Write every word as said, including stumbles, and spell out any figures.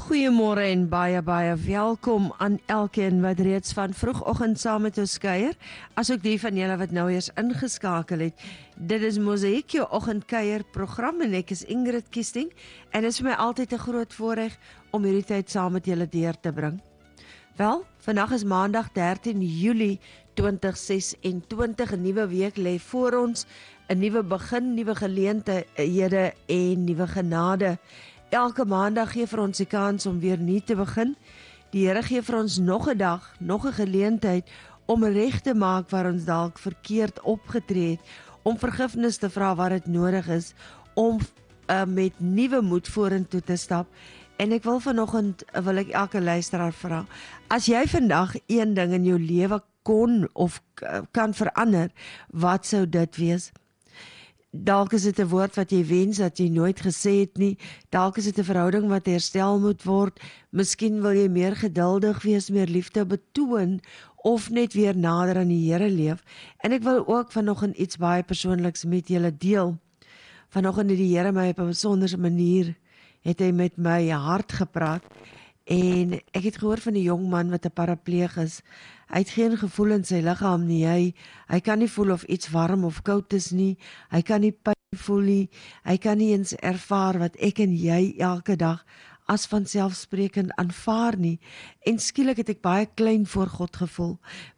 Goeiemôre en baie baie welkom aan elkeen wat reeds van vroegoggend saam met ons kuier, asook die van julle wat nou eers ingeskakel het. Dit is Mosaïek, jou oggendkuier program en ek is Ingrid Kiesting en dit is vir my altyd 'n groot voorreg om hierdie tyd saam met julle deur te bring. Wel, vandag is Maandag dertien Julie twintig ses-en-twintig, 'n nuwe week lê voor ons, 'n nuwe begin, nuwe geleenthede en nuwe genade. Elke maandag gee vir ons die kans om weer nuut te begin. Die Here gee vir ons nog 'n dag, nog 'n geleentheid om reg te maak waar ons dalk verkeerd opgetree het, om vergifnis te vra waar dit nodig is, om uh, met nuwe moed vorentoe te stap. En ek wil vanoggend, uh, wil ek elke luisteraar vra, as jy vandag een ding in jou lewe kon of uh, kan verander, wat sou dit wees? Dalk is dit 'n woord wat jy wens dat jy nooit gesê het nie. Dalk is dit 'n verhouding wat herstel moet word. Miskien wil jy meer geduldig wees, meer liefde betoon of net weer nader aan die Here leef. En ek wil ook vanoggend iets baie persoonliks met julle deel. Vanoggend het die Here my op 'n besondere manier het hy met my hart gepraat. En ek het gehoor van 'n jong man wat 'n parapleeg is. Hy het geen gevoel in sy liggaam nie. Hy, hy kan nie voel of iets warm of koud is nie. Hy kan nie pyn voel nie. Hy kan nie eens ervaar wat ek en jy elke dag as vanselfsprekend aanvaar nie. En skielik het ek baie klein voor God gevoel.